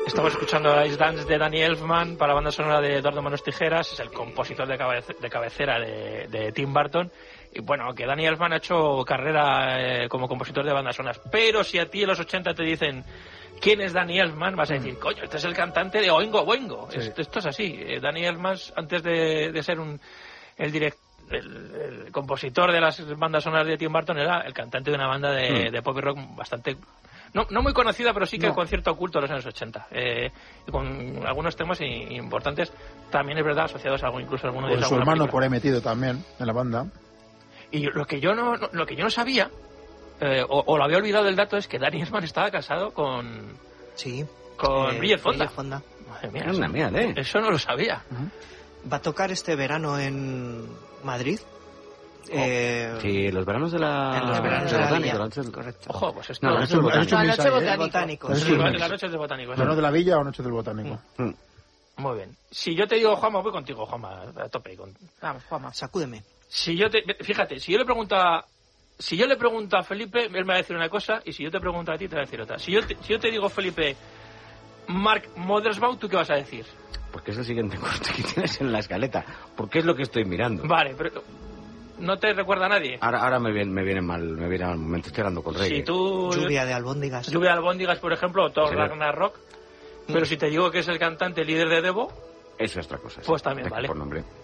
Estamos escuchando Ice Dance de Danny Elfman para la banda sonora de Eduardo Manos Tijeras. Es el compositor de cabecera de Tim Burton. Y bueno, que Danny Elfman ha hecho carrera como compositor de bandas sonoras. Pero si a ti en los 80 te dicen quién es Danny Elfman, vas a decir, coño, este es el cantante de Oingo Boingo. Sí. Esto es así. Danny Elfman, antes de ser el compositor de las bandas sonoras de Tim Burton, era el cantante de una banda de pop y rock bastante... No muy conocida, pero sí que el concierto oculto de los años 80. Con algunos temas importantes, también es verdad, asociados a incluso a alguno de ellos. Su hermano por ahí metido también en la banda. Y lo que yo no sabía, o lo había olvidado el dato, es que Danny Elfman estaba casado con... Sí. Con Bridget Fonda. Madre mía, eso no lo sabía. Va a tocar este verano en Madrid. Sí, los veranos de la... En los veranos de la Villa. Correcto. Ojo, pues esto... No, la noche botánico. La noche del botánico. ¿Verano de la Villa o noche del botánico? Muy bien. Si yo te digo Juanma, voy contigo, Juanma, a tope. Vamos, Juanma. Sacúdeme. Fíjate, si yo le pregunto a Felipe, él me va a decir una cosa, y si yo te pregunto a ti, te va a decir otra. Si yo te digo, Felipe, Mark Mothersbaugh, ¿tú qué vas a decir? Porque es el siguiente corte que tienes en la escaleta. Porque es lo que estoy mirando. Vale, pero... ¿No te recuerda a nadie? Ahora me viene mal momento, estoy hablando con reggae. Si tú... Lluvia de albóndigas. Lluvia de albóndigas, por ejemplo, o Thor Ragnarok. Pero si te digo que es el cantante líder de Devo... Eso es otra cosa. Pues también, vale. Por nombre.